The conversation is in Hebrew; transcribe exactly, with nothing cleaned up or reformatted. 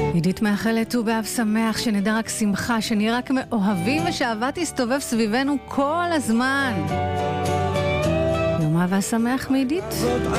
עידית מאחלת ט"ו באב שמח, שנדע רק שמחה, שנהיה רק מאוהבים ושאהבה תסתובב סביבנו כל הזמן. יום אהבה שמח מעידית.